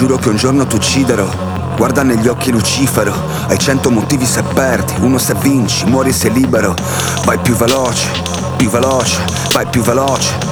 giuro che un giorno t'ucciderò. Guarda negli occhi Lucifero, hai 100 motivi se perdi, uno se vinci, muori se libero. Vai più veloce, vai più veloce.